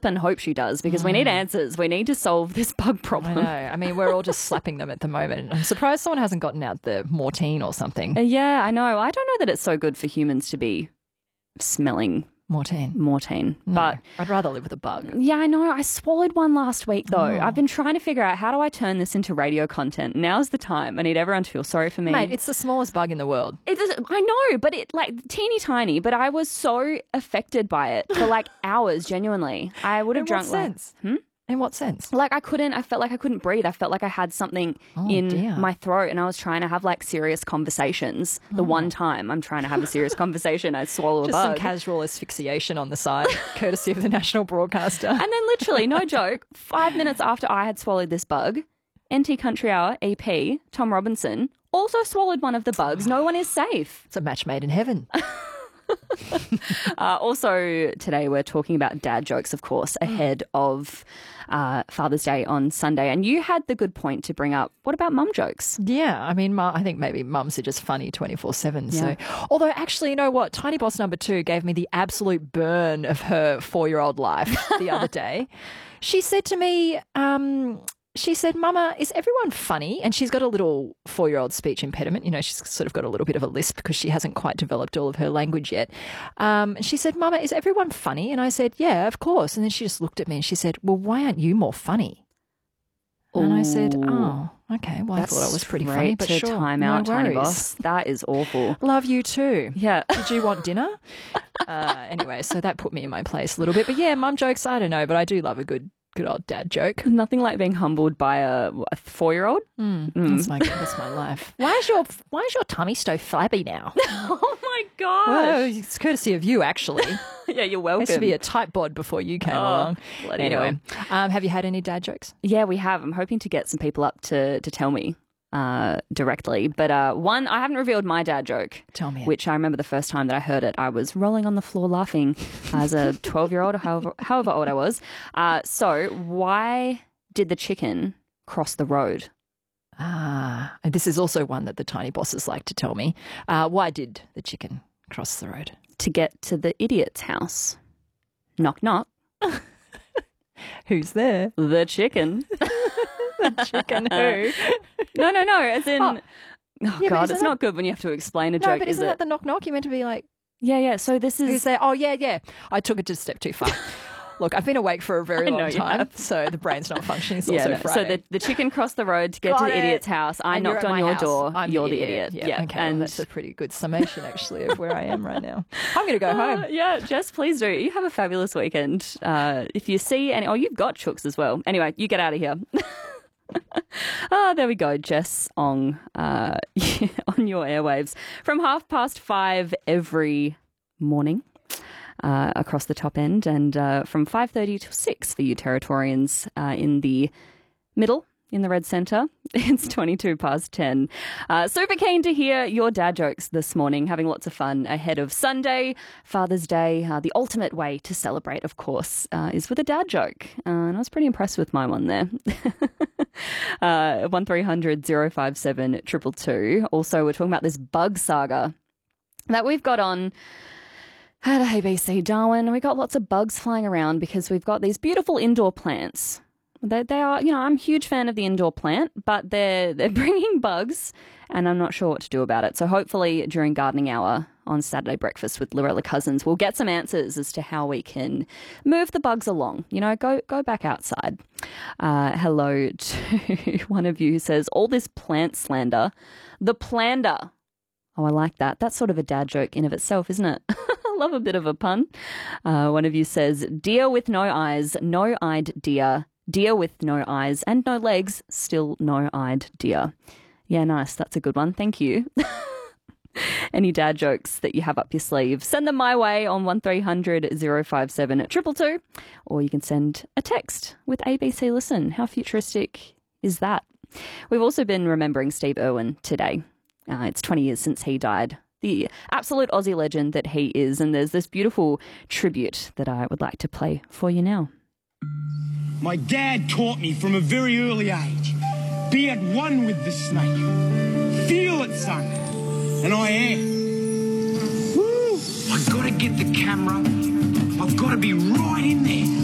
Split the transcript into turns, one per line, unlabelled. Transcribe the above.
and hope she does, because we need answers. We need to solve this bug problem.
I know. I mean, we're all just slapping them at the moment. I'm surprised someone hasn't gotten out the Mortein or something.
Yeah, I know. I don't know that it's so good for humans to be smelling Mortein. But
I'd rather live with a bug.
yeah, I know. I swallowed one last week though. I've been trying to figure out, how do I turn this into radio content? Now's the time. I need everyone to feel sorry for me.
Mate, it's the smallest bug in the world.
I know, but it like teeny tiny, but I was so affected by it for like hours, genuinely. I would have drunk
In what sense?
Like I felt like I couldn't breathe. I felt like I had something in my throat, and I was trying to have like serious conversations. The one time I'm trying to have a serious conversation, I swallow a
Just
bug.
some casual asphyxiation on the side, courtesy of the national broadcaster.
And then literally, no joke, 5 minutes after I had swallowed this bug, NT Country Hour EP, Tom Robinson, also swallowed one of the bugs. No one is safe.
It's a match made in heaven.
Also, today we're talking about dad jokes, of course, ahead of Father's Day on Sunday. And you had the good point to bring up, what about mum jokes?
Yeah, I mean, I think maybe mums are just funny 24/7. So, although actually, you know what? Tiny Boss number 2 gave me the absolute burn of her 4-year-old life the other day. She said to me, she said, "Mama, is everyone funny?" And she's got a little 4-year-old speech impediment. You know, she's sort of got a little bit of a lisp because she hasn't quite developed all of her language yet. She said, "Mama, is everyone funny?" And I said, "Yeah, of course." And then she just looked at me and she said, "Well, why aren't you more funny?" And I said, "Oh, okay. Well, I thought I was pretty funny, but sure,
time out, Tiny Boss. That is awful.
Love you too.
Yeah.
Did you want dinner?" Anyway, so that put me in my place a little bit. But yeah, mum jokes, I don't know, but I do love a good old dad joke.
Nothing like being humbled by a 4-year-old.
That's my life. Why is your tummy so flabby now?
Oh my gosh.
Well, it's courtesy of you, actually.
Yeah, you're welcome.
Used to be a tight bod before you came along. Anyway, have you had any dad jokes?
Yeah, we have. I'm hoping to get some people up to tell me directly. But one, I haven't revealed my dad joke.
Tell me.
Which I remember the first time that I heard it, I was rolling on the floor laughing as a 12-year-old, or however old I was. So why did the chicken cross the road?
And this is also one that the tiny bosses like to tell me. Why did the chicken cross the road?
To get to the idiot's house. Knock, knock.
Who's there?
The chicken.
Chicken who?
No. As in, God, it's not good when you have to explain a joke.
No, but isn't that the knock knock? You meant to be like,
yeah. So this is
who's there? Oh, yeah. I took it just a step too far. Look, I've been awake for a very long time, so the brain's not functioning. It's also Friday.
So the chicken crossed the road to get to the idiot's house. I knocked on your door. You're the idiot.
Yeah. Okay, and that's a pretty good summation, actually, of where I am right now. I'm going to go home.
Yeah, Jess, please do. You have a fabulous weekend. If you see any... Oh, you've got chooks as well. Anyway, you get out of here. There we go, Jess Ong, on your airwaves from 5:30 every morning across the top end, and from 5:30 till 6 for you Territorians in the middle, in the red centre. It's 10:22. Super keen to hear your dad jokes this morning, having lots of fun ahead of Sunday, Father's Day. The ultimate way to celebrate, of course, is with a dad joke. And I was pretty impressed with my one there. 1300 057 222. Also, we're talking about this bug saga that we've got on at ABC Darwin. We got lots of bugs flying around because we've got these beautiful indoor plants. They are, I'm a huge fan of the indoor plant, but they're bringing bugs, and I'm not sure what to do about it. So hopefully during gardening hour on Saturday Breakfast with Lorella Cousins, we'll get some answers as to how we can move the bugs along. Go back outside. Hello to one of you who says, all this plant slander, the plander. Oh, I like that. That's sort of a dad joke in of itself, isn't it? I love a bit of a pun. One of you says, deer with no eyes, no-eyed deer. Deer with no eyes and no legs, still no-eyed deer. Yeah, nice. That's a good one. Thank you. Any dad jokes that you have up your sleeve, send them my way on 1300 057 222, or you can send a text with ABC Listen. How futuristic is that? We've also been remembering Steve Irwin today. It's 20 years since he died. The absolute Aussie legend that he is, and there's this beautiful tribute that I would like to play for you now.
My dad taught me from a very early age, be at one with the snake. Feel it, son. And I am. Woo! I've got to get the camera. I've got to be right in there.